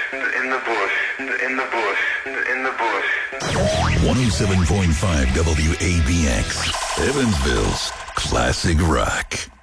in the bush, in the bush, in the bush. 107.5 WABX, Evansville's classic rock.